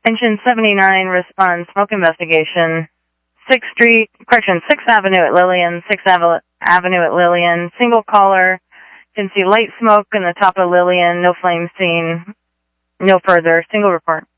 Attention 79, respond, smoke investigation. 6th Avenue at Lillian, 6th Avenue at Lillian. Single caller, can see light smoke in the top of Lillian, no flame seen, no further. Single report.